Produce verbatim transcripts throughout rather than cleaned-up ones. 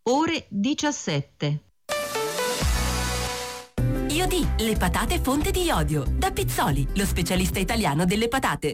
ore diciassette. Iodi, le patate fonte di iodio. Da Pizzoli, lo specialista italiano delle patate.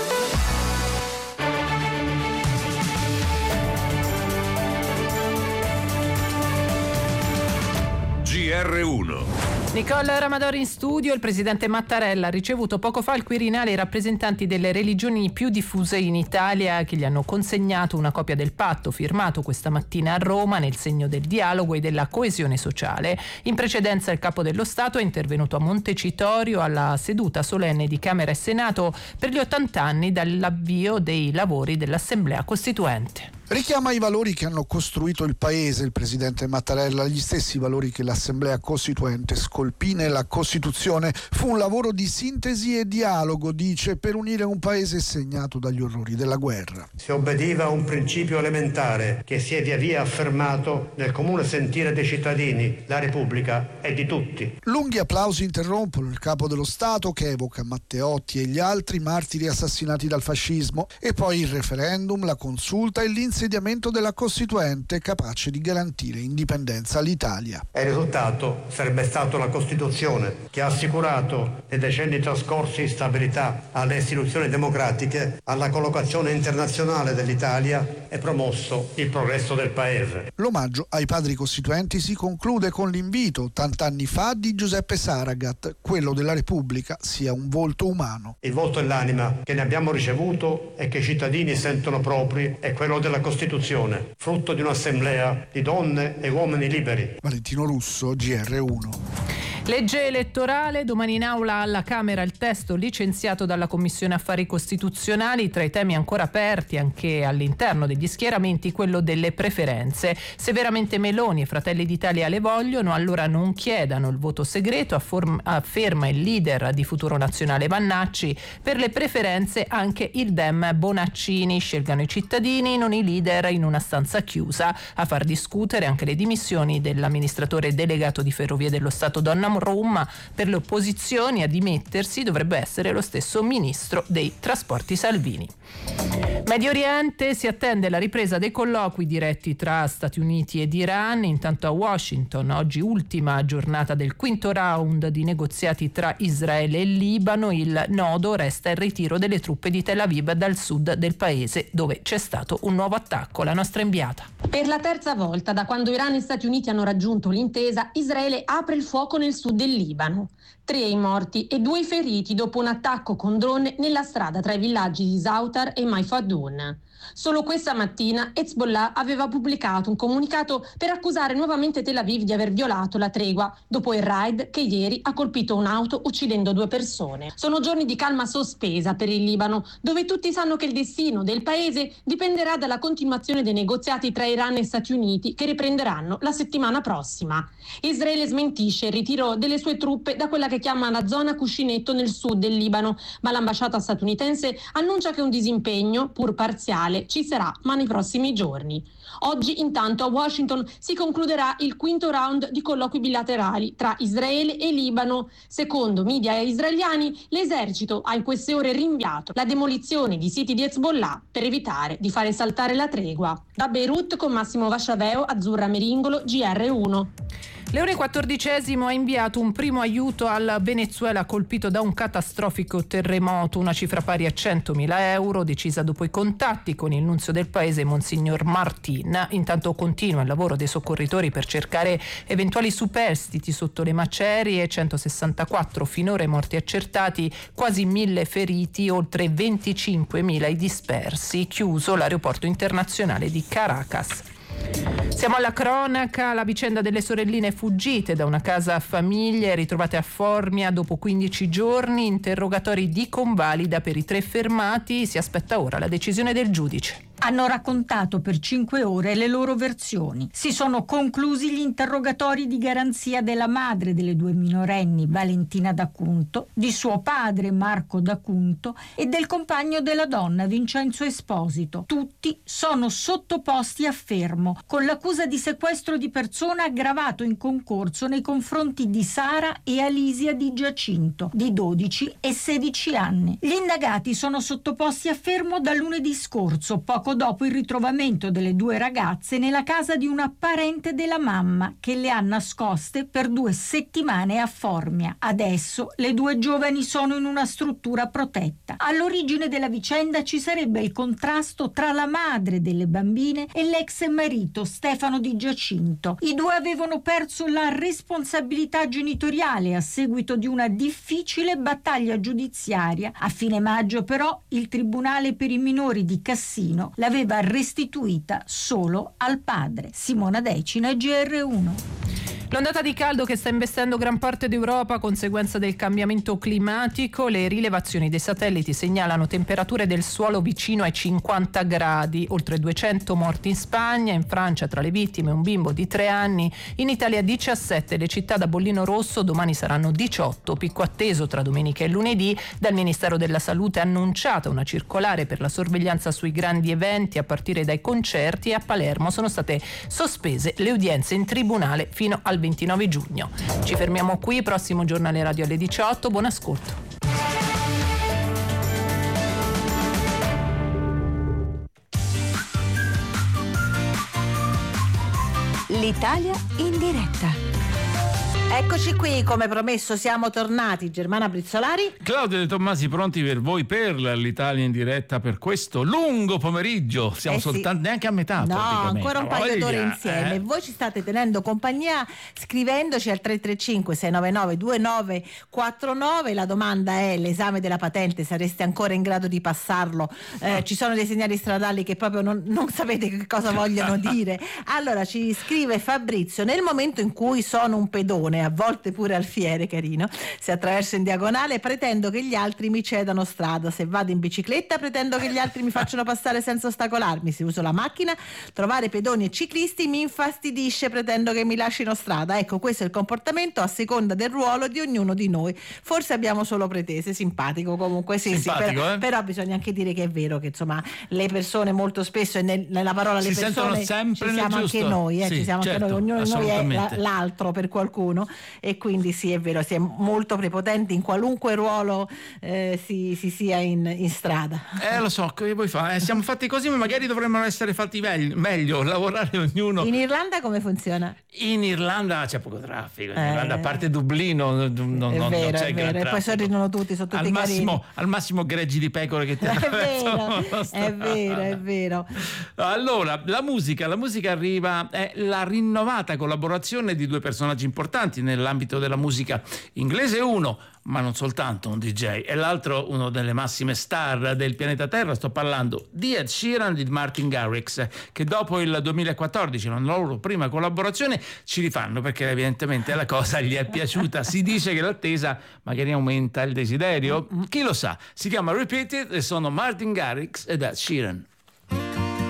G R uno. Nicole Ramadori in studio. Il presidente Mattarella ha ricevuto poco fa al Quirinale i rappresentanti delle religioni più diffuse in Italia, che gli hanno consegnato una copia del patto firmato questa mattina a Roma nel segno del dialogo e della coesione sociale. In precedenza il capo dello Stato è intervenuto a Montecitorio alla seduta solenne di Camera e Senato per gli ottanta anni dall'avvio dei lavori dell'Assemblea Costituente. Richiama i valori che hanno costruito il paese il presidente Mattarella, gli stessi valori che l'Assemblea Costituente scolpì nella Costituzione. Fu un lavoro di sintesi e dialogo, dice, per unire un paese segnato dagli orrori della guerra. Si obbediva a un principio elementare che si è via via affermato nel comune sentire dei cittadini: la Repubblica è di tutti. Lunghi applausi interrompono il capo dello Stato, che evoca Matteotti e gli altri martiri assassinati dal fascismo, e poi il referendum, la consulta e l'insediamento della Costituente, capace di garantire indipendenza all'Italia. E il risultato sarebbe stato la Costituzione, che ha assicurato nei decenni trascorsi stabilità alle istituzioni democratiche, alla collocazione internazionale dell'Italia e promosso il progresso del paese. L'omaggio ai padri costituenti si conclude con l'invito, ottanta anni fa, di Giuseppe Saragat: quello della Repubblica sia un volto umano. Il volto e l'anima che ne abbiamo ricevuto e che i cittadini sentono propri è quello della Costituzione, frutto di un'assemblea di donne e uomini liberi. Valentino Russo, G R uno. Legge elettorale, domani in aula alla Camera il testo licenziato dalla Commissione Affari Costituzionali. Tra i temi ancora aperti anche all'interno degli schieramenti quello delle preferenze. Se veramente Meloni e Fratelli d'Italia le vogliono, allora non chiedano il voto segreto, afform- afferma il leader di Futuro Nazionale Vannacci. Per le preferenze anche il Dem Bonaccini: scelgano i cittadini, non i leader in una stanza chiusa. A far discutere anche le dimissioni dell'amministratore delegato di Ferrovie dello Stato Donna Roma. Per le opposizioni a dimettersi dovrebbe essere lo stesso ministro dei trasporti Salvini. Medio Oriente, si attende la ripresa dei colloqui diretti tra Stati Uniti ed Iran. Intanto a Washington, oggi ultima giornata del quinto round di negoziati tra Israele e Libano. Il nodo resta il ritiro delle truppe di Tel Aviv dal sud del paese, dove c'è stato un nuovo attacco. La nostra inviata. Per la terza volta da quando Iran e Stati Uniti hanno raggiunto l'intesa, Israele apre il fuoco nel sud del Libano. Tre i morti e due i feriti dopo un attacco con drone nella strada tra i villaggi di Zautar e Maifadoun. Solo questa mattina Hezbollah aveva pubblicato un comunicato per accusare nuovamente Tel Aviv di aver violato la tregua dopo il raid che ieri ha colpito un'auto uccidendo due persone. Sono giorni di calma sospesa per il Libano, dove tutti sanno che il destino del paese dipenderà dalla continuazione dei negoziati tra Iran e Stati Uniti, che riprenderanno la settimana prossima. Israele smentisce il ritiro delle sue truppe da quella che chiama la zona cuscinetto nel sud del Libano, ma l'ambasciata statunitense annuncia che un disimpegno, pur parziale, ci sarà, ma nei prossimi giorni. Oggi intanto a Washington si concluderà il quinto round di colloqui bilaterali tra Israele e Libano. Secondo media israeliani, l'esercito ha in queste ore rinviato la demolizione di siti di Hezbollah per evitare di fare saltare la tregua. Da Beirut con Massimo Vasciaveo, Azzurra Meringolo, G R uno. Leone quattordicesimo ha inviato un primo aiuto al Venezuela colpito da un catastrofico terremoto, una cifra pari a centomila euro, decisa dopo i contatti con il nunzio del paese, Monsignor Martin. Intanto continua il lavoro dei soccorritori per cercare eventuali superstiti sotto le macerie, centosessantaquattro finora i morti accertati, quasi mille feriti, oltre venticinquemila i dispersi. Chiuso l'aeroporto internazionale di Caracas. Siamo alla cronaca, la vicenda delle sorelline fuggite da una casa a famiglie ritrovate a Formia dopo quindici giorni, interrogatori di convalida per i tre fermati, si aspetta ora la decisione del giudice. Hanno raccontato per cinque ore le loro versioni. Si sono conclusi gli interrogatori di garanzia della madre delle due minorenni, Valentina D'Acunto, di suo padre Marco D'Acunto e del compagno della donna, Vincenzo Esposito. Tutti sono sottoposti a fermo, con l'accusa di sequestro di persona aggravato in concorso nei confronti di Sara e Alisia Di Giacinto, di dodici e sedici anni. Gli indagati sono sottoposti a fermo da lunedì scorso, poco poco dopo il ritrovamento delle due ragazze nella casa di una parente della mamma che le ha nascoste per due settimane a Formia. Adesso le due giovani sono in una struttura protetta. All'origine della vicenda ci sarebbe il contrasto tra la madre delle bambine e l'ex marito Stefano Di Giacinto. I due avevano perso la responsabilità genitoriale a seguito di una difficile battaglia giudiziaria. A fine maggio però il Tribunale per i minori di Cassino l'aveva restituita solo al padre. Simona Decina, G R uno. L'ondata di caldo che sta investendo gran parte d'Europa a conseguenza del cambiamento climatico. Le rilevazioni dei satelliti segnalano temperature del suolo vicino ai cinquanta gradi, oltre duecento morti in Spagna, in Francia tra le vittime un bimbo di tre anni, in Italia diciassette, le città da bollino rosso domani saranno diciotto, picco atteso tra domenica e lunedì. Dal Ministero della Salute è annunciata una circolare per la sorveglianza sui grandi eventi a partire dai concerti, e a Palermo sono state sospese le udienze in tribunale fino al ventinove giugno. Ci fermiamo qui, prossimo giornale radio alle diciotto, buon ascolto. L'Italia in diretta. Eccoci qui, come promesso siamo tornati. Germana Brizzolari, Claudio De Tommasi, pronti per voi per l'Italia in diretta per questo lungo pomeriggio. Siamo eh sì. soltanto neanche a metà. No, ancora un paio d'ore insieme. Eh. Voi ci state tenendo compagnia scrivendoci al tre tre cinque sei nove nove due nove quattro nove. La domanda è: l'esame della patente, sareste ancora in grado di passarlo? Eh, ci sono dei segnali stradali che proprio non, non sapete che cosa vogliono dire. Allora ci scrive Fabrizio: nel momento in cui sono un pedone, a volte pure alfiere, carino, se attraverso in diagonale pretendo che gli altri mi cedano strada, se vado in bicicletta pretendo che gli altri mi facciano passare senza ostacolarmi, se uso la macchina trovare pedoni e ciclisti mi infastidisce, pretendo che mi lasciino strada. Ecco, questo è il comportamento a seconda del ruolo di ognuno di noi. Forse abbiamo solo pretese. Simpatico comunque, sì, Simpatico, sì, però, eh? però bisogna anche dire che è vero che insomma le persone molto spesso, e nel, nella parola le si persone sempre ci siamo giusto. anche noi, eh, Sì, ci siamo certo, anche noi, ognuno di noi è la, assolutamente. l'altro per qualcuno, e quindi sì, è vero, si è molto prepotenti in qualunque ruolo eh, si, si sia in, in strada. Eh lo so, che vuoi fare? Eh, siamo fatti così, ma magari dovremmo essere fatti meglio, meglio lavorare ognuno. In Irlanda come funziona? In Irlanda c'è poco traffico, in Eh. Irlanda a parte Dublino non, non, È non vero, c'è è gran vero, e poi traffico. sorridono tutti, sono tutti al massimo, carini. al massimo greggi di pecore che ti È attraversano vero, la è strada. vero, è vero. Allora, la musica, la musica arriva, è la rinnovata collaborazione di due personaggi importanti nell'ambito della musica inglese, uno, ma non soltanto un D J, e l'altro uno delle massime star del pianeta Terra. Sto parlando di Ed Sheeran e di Martin Garrix, che dopo il duemilaquattordici, la loro prima collaborazione, ci rifanno perché evidentemente la cosa gli è piaciuta. Si dice che l'attesa magari aumenta il desiderio, chi lo sa. Si chiama Repeat It e sono Martin Garrix ed Ed Sheeran.